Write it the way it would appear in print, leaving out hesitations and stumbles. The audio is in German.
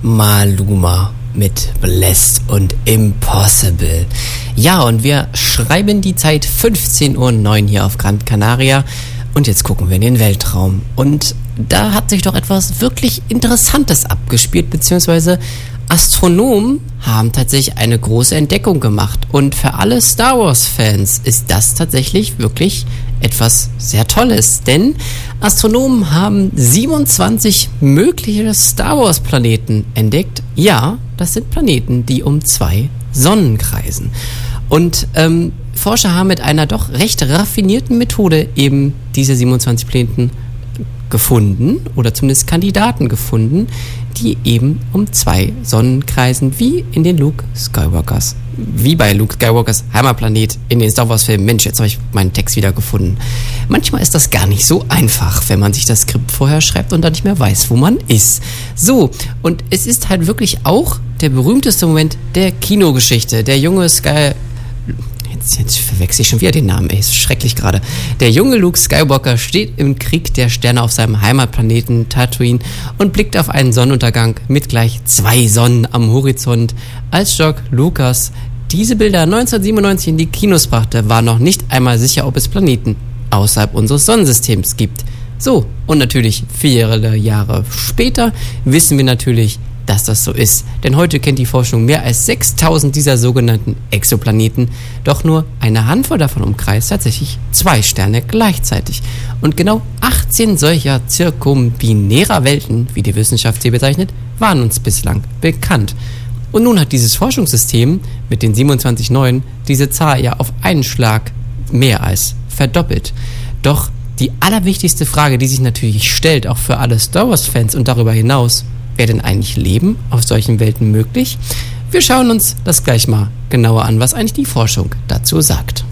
Maluma mit Blessed und Impossible. Ja, und wir schreiben die Zeit 15:09 Uhr hier auf Gran Canaria und jetzt gucken wir in den Weltraum. Und da hat sich doch etwas wirklich Interessantes abgespielt, beziehungsweise Astronomen haben tatsächlich eine große Entdeckung gemacht. Und für alle Star Wars-Fans ist das tatsächlich wirklich etwas sehr Tolles. Denn Astronomen haben 27 mögliche Star Wars-Planeten entdeckt. Ja, das sind Planeten, die um 2 Sonnen kreisen. Und Forscher haben mit einer doch recht raffinierten Methode eben diese 27 Planeten gefunden oder zumindest Kandidaten gefunden, die eben um 2 Sonnen kreisen, wie bei Luke Skywalkers Heimatplanet in den Star Wars Filmen. Mensch, jetzt habe ich meinen Text wieder gefunden. Manchmal ist das gar nicht so einfach, wenn man sich das Skript vorher schreibt und dann nicht mehr weiß, wo man ist. So, und es ist halt wirklich auch der berühmteste Moment der Kinogeschichte. Der junge Jetzt verwechsel ich schon wieder den Namen, ist schrecklich gerade. Der junge Luke Skywalker steht im Krieg der Sterne auf seinem Heimatplaneten Tatooine und blickt auf einen Sonnenuntergang mit gleich 2 Sonnen am Horizont. Als George Lucas diese Bilder 1997 in die Kinos brachte, war noch nicht einmal sicher, ob es Planeten außerhalb unseres Sonnensystems gibt. So, und natürlich 4 Jahre später wissen wir natürlich, dass das so ist. Denn heute kennt die Forschung mehr als 6000 dieser sogenannten Exoplaneten, doch nur eine Handvoll davon umkreist tatsächlich 2 Sterne gleichzeitig. Und genau 18 solcher zirkumbinärer Welten, wie die Wissenschaft sie bezeichnet, waren uns bislang bekannt. Und nun hat dieses Forschungssystem mit den 27 neuen diese Zahl ja auf einen Schlag mehr als verdoppelt. Doch die allerwichtigste Frage, die sich natürlich stellt, auch für alle Star Wars-Fans und darüber hinaus: Wäre denn eigentlich Leben auf solchen Welten möglich? Wir schauen uns das gleich mal genauer an, was eigentlich die Forschung dazu sagt.